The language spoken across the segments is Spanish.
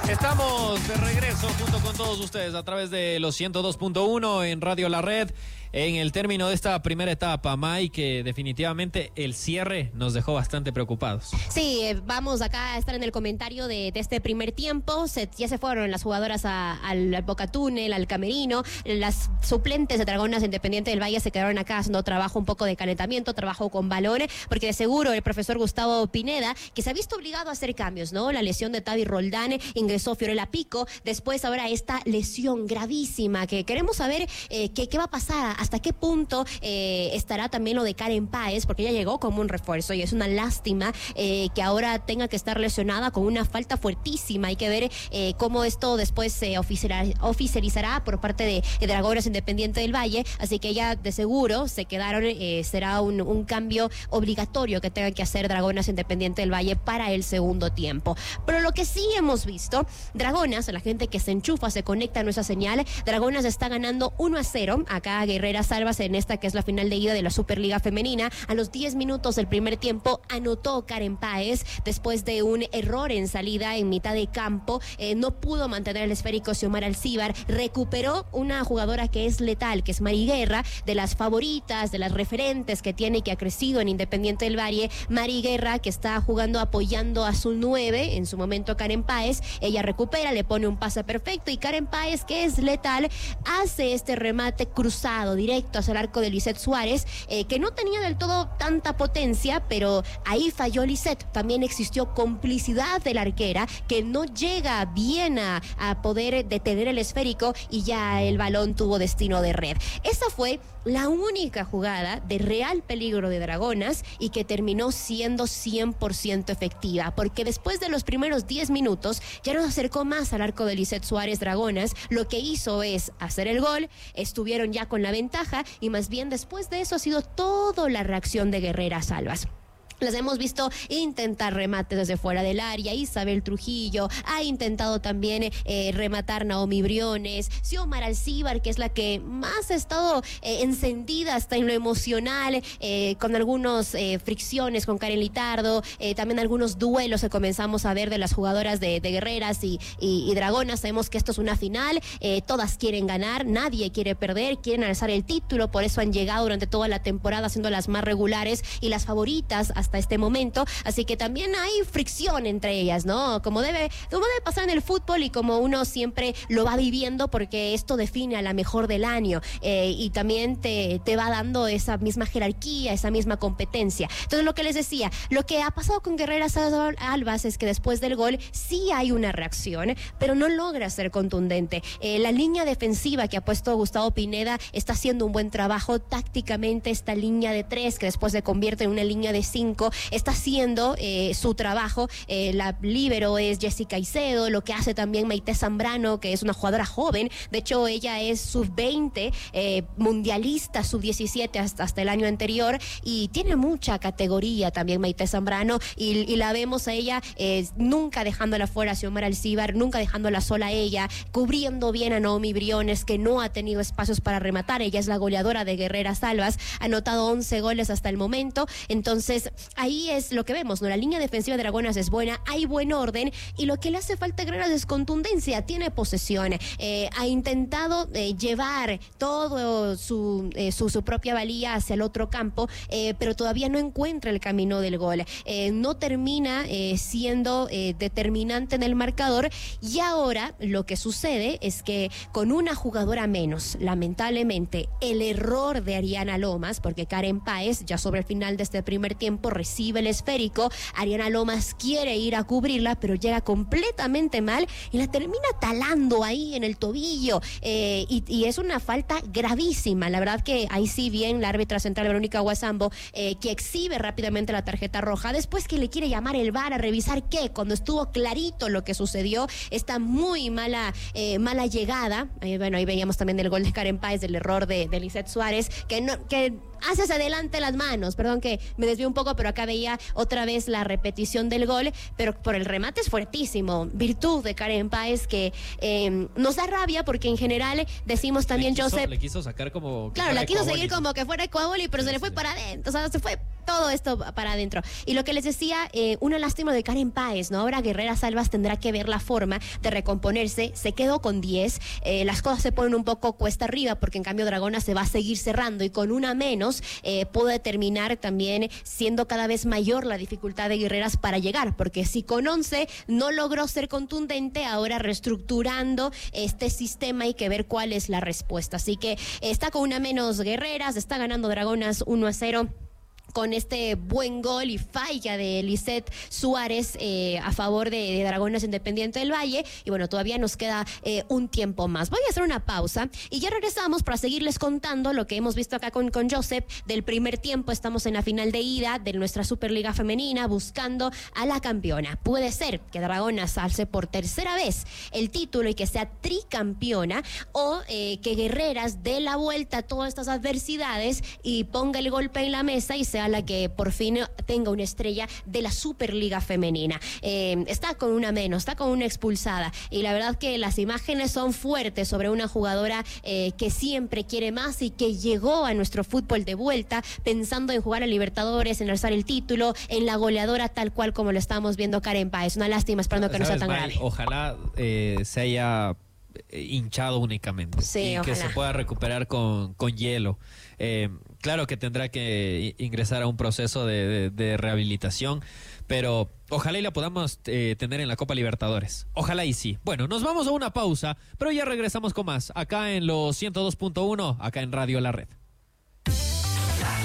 Estamos de regreso junto con todos ustedes a través de los 102.1 en Radio La Red. En el término de esta primera etapa, May, que definitivamente el cierre nos dejó bastante preocupados. Sí, vamos acá a estar en el comentario de este primer tiempo. Ya se fueron las jugadoras al Boca Túnel, al Camerino. Las suplentes de Dragonas Independiente del Valle se quedaron acá haciendo trabajo un poco de calentamiento, trabajo con balones, porque de seguro el profesor Gustavo Pineda, que se ha visto obligado a hacer cambios, ¿no? La lesión de Tavi Roldán, ingresó Fiorella Pico, después ahora esta lesión gravísima, que queremos saber qué va a pasar, hasta qué punto estará también lo de Karen Páez, porque ella llegó como un refuerzo y es una lástima que ahora tenga que estar lesionada con una falta fuertísima. Hay que ver cómo esto después se oficializará por parte de Dragonas Independiente del Valle, así que ella de seguro se quedaron, será un cambio obligatorio que tenga que hacer Dragonas Independiente del Valle para el segundo tiempo. Pero lo que sí hemos visto, Dragonas, la gente que se enchufa, se conecta a nuestra señal, Dragonas está ganando 1-0 acá a Guerrera Salvas en esta que es la final de ida de la Superliga Femenina. A los 10 minutos del primer tiempo anotó Karen Páez después de un error en salida en mitad de campo, no pudo mantener el esférico Xiomara Alcíbar, recuperó una jugadora que es letal, que es Mari Guerra, de las favoritas, de las referentes que tiene y que ha crecido en Independiente del Valle. Mari Guerra, que está jugando apoyando a su 9, en su momento Karen Páez, ella recupera, le pone un pase perfecto y Karen Páez, que es letal, hace este remate cruzado directo hacia el arco de Lisette Suárez, que no tenía del todo tanta potencia, pero ahí falló Lisette. También existió complicidad de la arquera, que no llega bien a poder detener el esférico y ya el balón tuvo destino de red. Esa fue la única jugada de real peligro de Dragonas y que terminó siendo 100% efectiva, porque después de los primeros 10 minutos ya nos acercó más al arco de Lisette Suárez Dragonas. Lo que hizo es hacer el gol, estuvieron ya con la ventaja y más bien después de eso ha sido toda la reacción de Guerrera Salvas. Las hemos visto intentar remates desde fuera del área. Isabel Trujillo ha intentado también rematar Naomi Briones, Xiomara Alcíbar, que es la que más ha estado encendida hasta en lo emocional, con algunas fricciones con Karen Litardo, también algunos duelos que comenzamos a ver de las jugadoras de Guerreras y Dragonas. Sabemos que esto es una final, todas quieren ganar, nadie quiere perder, quieren alzar el título, por eso han llegado durante toda la temporada siendo las más regulares y las favoritas hasta este momento, así que también hay fricción entre ellas, ¿no? Como debe pasar en el fútbol y como uno siempre lo va viviendo, porque esto define a la mejor del año, y también te va dando esa misma jerarquía, esa misma competencia. Entonces, lo que les decía, lo que ha pasado con Guerrera Salvas es que después del gol sí hay una reacción, pero no logra ser contundente. La línea defensiva que ha puesto Gustavo Pineda está haciendo un buen trabajo tácticamente. Esta línea de 3 que después se convierte en una línea de 5 está haciendo su trabajo. La líbero es Jessica Caicedo, lo que hace también Maite Zambrano, que es una jugadora joven. De hecho, ella es sub-20, mundialista sub-17 hasta el año anterior, y tiene mucha categoría también Maite Zambrano, y la vemos a ella nunca dejándola fuera a Xiomara Alcíbar, nunca dejándola sola a ella, cubriendo bien a Naomi Briones, que no ha tenido espacios para rematar. Ella es la goleadora de Guerrera Salvas, ha anotado 11 goles hasta el momento. Entonces, ahí es lo que vemos, ¿no? La línea defensiva de Dragonas es buena, hay buen orden, y lo que le hace falta a Guerreras es contundencia. Tiene posesión, ha intentado llevar todo su propia valía hacia el otro campo, pero todavía no encuentra el camino del gol, no termina siendo determinante en el marcador. Y ahora lo que sucede es que con una jugadora menos, lamentablemente, el error de Ariana Lomas, porque Karen Páez ya sobre el final de este primer tiempo recibe el esférico, Ariana Lomas quiere ir a cubrirla, pero llega completamente mal y la termina talando ahí en el tobillo, y es una falta gravísima. La verdad que ahí sí bien la árbitra central Verónica Guasambo, que exhibe rápidamente la tarjeta roja, después que le quiere llamar el VAR a revisar qué, cuando estuvo clarito lo que sucedió. Esta muy mala llegada, bueno, ahí veíamos también el gol de Karen Páez, del error de Lisette Suárez, que hace hacia adelante las manos, perdón que me desvío un poco, pero acá veía otra vez la repetición del gol, pero por el remate es fuertísimo, virtud de Karen Páez, que nos da rabia, porque en general decimos también, Joseph, le quiso sacar como... Claro, la quiso seguir como que fuera Ecuador, pero se le fue para adentro, o sea, se fue todo esto para adentro. Y lo que les decía, una lástima de Karen Páez, ¿no? Ahora Guerrera Salvas tendrá que ver la forma de recomponerse. Se quedó con 10. Las cosas se ponen un poco cuesta arriba porque en cambio Dragona se va a seguir cerrando y con una menos puede terminar también siendo cada vez mayor la dificultad de Guerreras para llegar, porque si con 11 no logró ser contundente, ahora reestructurando este sistema hay que ver cuál es la respuesta. Así que está con una menos Guerreras, está ganando Dragonas 1-0. Con este buen gol y falla de Lisette Suárez a favor de Dragonas Independiente del Valle. Y bueno, todavía nos queda un tiempo más. Voy a hacer una pausa y ya regresamos para seguirles contando lo que hemos visto acá con Joseph del primer tiempo. Estamos en la final de ida de nuestra Superliga Femenina buscando a la campeona. Puede ser que Dragonas alce por tercera vez el título y que sea tricampeona, o que Guerreras dé la vuelta a todas estas adversidades y ponga el golpe en la mesa y sea la que por fin tenga una estrella de la Superliga Femenina. Está con una menos, está con una expulsada, y la verdad que las imágenes son fuertes sobre una jugadora que siempre quiere más y que llegó a nuestro fútbol de vuelta pensando en jugar a Libertadores, en alzar el título, en la goleadora tal cual como lo estamos viendo Karen Páez. Una lástima, esperando que no sea tan grave. Ojalá se haya hinchado únicamente, sí, y ojalá que se pueda recuperar con hielo. Claro que tendrá que ingresar a un proceso de rehabilitación, pero ojalá y la podamos tener en la Copa Libertadores. Ojalá y sí. Bueno, nos vamos a una pausa, pero ya regresamos con más acá en los 102.1, acá en Radio La Red. La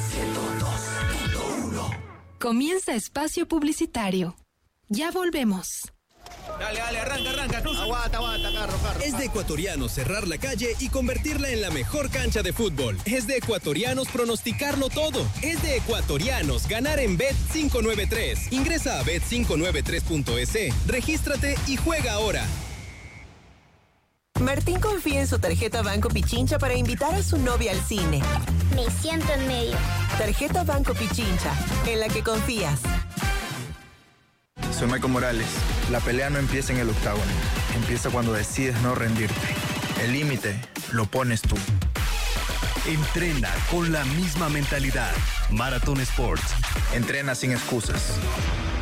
Red 102.1. Comienza espacio publicitario. Ya volvemos. Dale, arranca. Aguanta, carro. Es de ecuatorianos cerrar la calle y convertirla en la mejor cancha de fútbol. Es de ecuatorianos pronosticarlo todo. Es de ecuatorianos ganar en Bet593. Ingresa a bet593.es, regístrate y juega ahora. Martín confía en su tarjeta Banco Pichincha para invitar a su novia al cine. Me siento en medio. Tarjeta Banco Pichincha, en la que confías. Soy Michael Morales. La pelea no empieza en el octágono. Empieza cuando decides no rendirte. El límite lo pones tú. Entrena con la misma mentalidad. Marathon Sports. Entrena sin excusas.